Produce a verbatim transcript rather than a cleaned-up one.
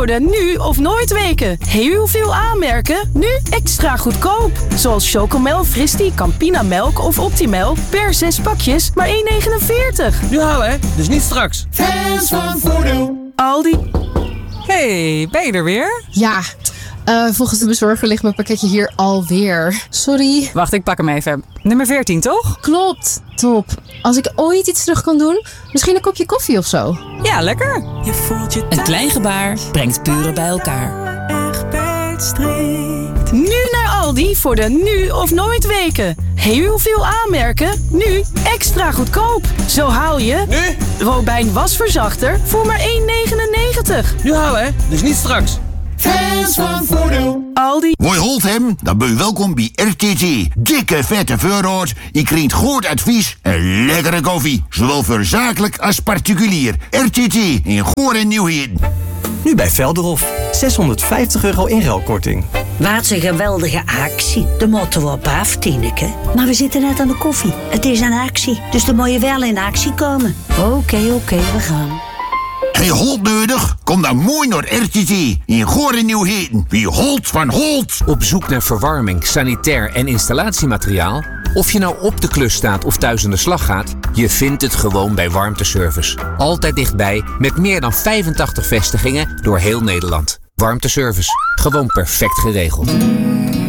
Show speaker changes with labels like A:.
A: voor de nu of nooit weken. Heel veel aanmerken, nu extra goedkoop. Zoals Chocomel, Fristie, Campina Melk of Optimelk per zes pakjes maar één negenenveertig.
B: Nu halen hè, dus niet straks.
C: Fans van Voordeel.
A: Aldi.
D: Hey, ben je er weer?
E: Ja, uh, volgens de bezorger ligt mijn pakketje hier alweer. Sorry.
D: Wacht, ik pak hem even. Nummer veertien, toch?
E: Klopt, top. Als ik ooit iets terug kan doen, misschien een kopje koffie of zo.
D: Ja, lekker.
F: Je voelt je een klein gebaar brengt buren bij elkaar. Egberts strikt.
A: Nu naar Aldi voor de nu of nooit weken. Heel veel aanmerken, nu extra goedkoop. Zo haal je...
B: Nu?
A: Robijn wasverzachter voor maar één negenennegentig.
B: Nu halen hè, dus niet straks.
C: Fans van Voordeel.
A: Aldi.
G: Hoi Holthem, dan ben je welkom bij R T T. Dikke vette voorraad, je krijgt goed advies en lekkere koffie. Zowel voor zakelijk als particulier. R T T in Goor en Nieuwheden.
H: Nu bij Velderhof. zeshonderdvijftig euro inruilkorting.
I: Wat een geweldige actie. De moeten we op af, Tineke. Maar we zitten net aan de koffie. Het is een actie, dus dan moet je wel in actie komen. Oké, okay, oké, okay, we gaan.
G: Hey Holt nodig? Kom dan mooi naar R T T in Goor en Nieuwheden. Wie Holt van Holt.
J: Op zoek naar verwarming, sanitair en installatiemateriaal? Of je nou op de klus staat of thuis aan de slag gaat, je vindt het gewoon bij Warmteservice. Altijd dichtbij, met meer dan vijfentachtig vestigingen door heel Nederland. Warmteservice, gewoon perfect geregeld.